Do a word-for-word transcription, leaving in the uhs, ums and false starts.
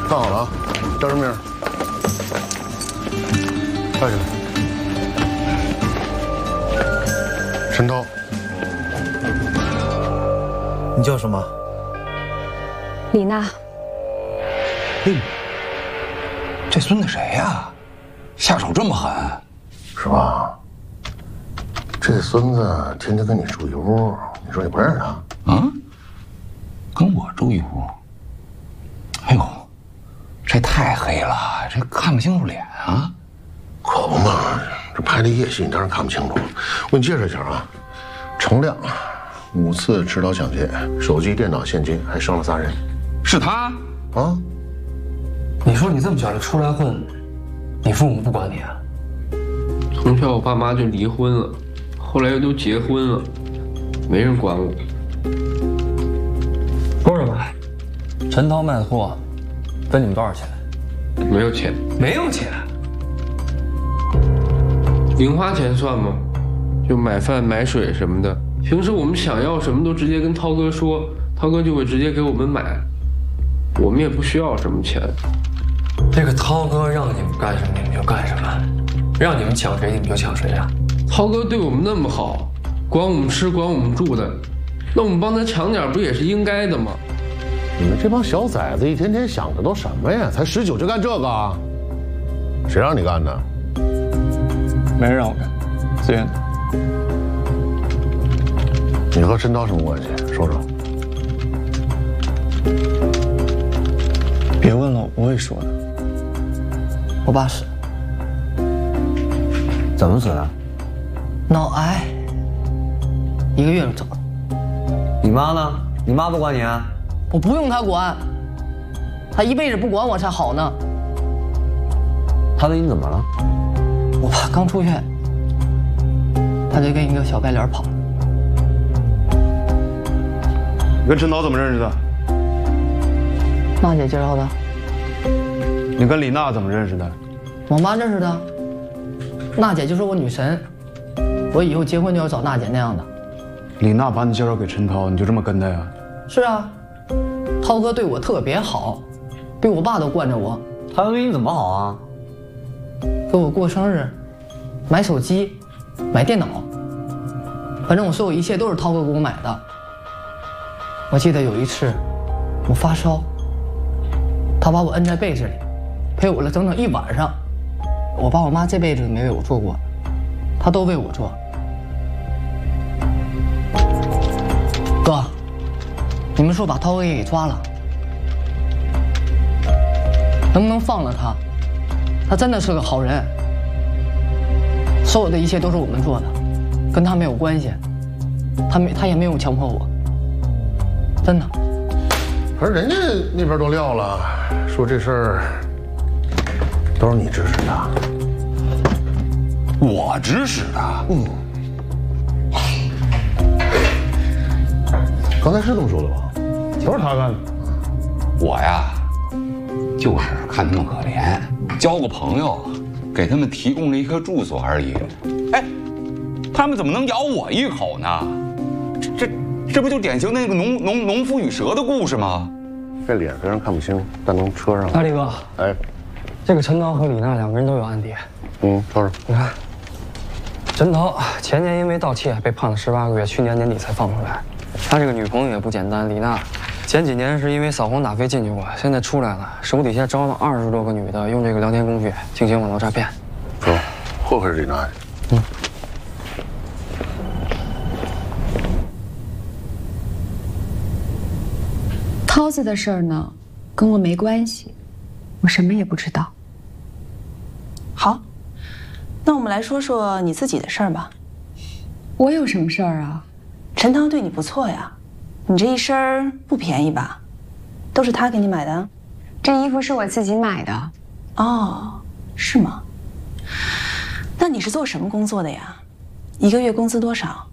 看好了啊，叫什么名？快点。陈涛。 你叫什么？ 李娜。 嘿，这孙子谁呀？下手这么狠， 是吧？这孙子天天跟你住一屋，你说你不认识他？ 啊？跟我住一屋？哎呦，这太黑了，这看不清楚脸啊！ 可不嘛，这拍的夜戏，你当然看不清楚。我给你介绍一下啊，程亮，五次持刀抢劫，手机、电脑、现金，还伤了仨人。 是他啊？ 你说你这么小就出来混，你父母不管你啊？ 从小我爸妈就离婚了，后来又都结婚了，没人管我。 说什么？陈涛卖的货分你们多少钱？ 没有钱。 没有钱？ 零花钱算吗？就买饭买水什么的。平时我们想要什么都直接跟涛哥说，涛哥就会直接给我们买，我们也不需要什么钱。 这个涛哥让你们干什么你们就干什么，让你们抢谁你们就抢谁啊！ 涛哥对我们那么好，管我们吃管我们住的，那我们帮他抢点不也是应该的吗？ 你们这帮小崽子一天天想的都什么呀？才十九就干这个？谁让你干的？ 没人让我干，自愿的。 你和陈涛什么关系？说说。 别问了，我不会说的。我爸死， 怎么死的？ 脑癌，一个月就走了。 你妈呢？你妈不管你啊？ 我不用他管，他一辈子不管我才好呢。 他对你怎么了？ 我爸刚出院，他就跟一个小白脸跑。 你跟陈涛怎么认识的？ 娜姐介绍的。 你跟李娜怎么认识的？ 我妈认识的。娜姐就是我女神，我以后结婚就要找娜姐那样的。 李娜把你介绍给陈涛，你就这么跟他呀？ 是啊，涛哥对我特别好，比我爸都惯着我。 他对你怎么好啊？ 给我过生日，买手机，买电脑，反正我所有一切都是涛哥给我买的。我记得有一次，我发烧，他把我摁在被子里，陪我了整整一晚上。我爸我妈这辈子没为我做过，他都为我做。哥，你们说把涛哥也给抓了，能不能放了他？他真的是个好人，所有的一切都是我们做的，跟他没有关系，他没他也没有强迫我，真的。 可是人家那边都撂了，说这事儿都是你指使的。 我指使的？ 嗯。刚才是这么说的吧？ 就是他干的。 我呀，就是看他们可怜，交个朋友，给他们提供了一个住所而已。哎，他们怎么能咬我一口呢？这这这不就典型的那个农农农夫与蛇的故事吗？ 这脸虽然看不清，但能车上。 大力哥， 哎， 这个陈涛和李娜两个人都有案底。 嗯，瞅瞅， 你看，陈涛前年因为盗窃被判了十八个月，去年年底才放出来。他这个女朋友也不简单，李娜，前几年是因为扫黄打非进去过，现在出来了，手底下招了二十多个女的，用这个聊天工具进行网络诈骗。 走，祸害是李娜的。 嗯。 涛子的事儿呢，跟我没关系，我什么也不知道。 好，那我们来说说你自己的事儿吧。 我有什么事儿啊？ 陈涛对你不错呀，你这一身不便宜吧？都是他给你买的？ 这衣服是我自己买的。 哦，是吗？那你是做什么工作的呀？一个月工资多少？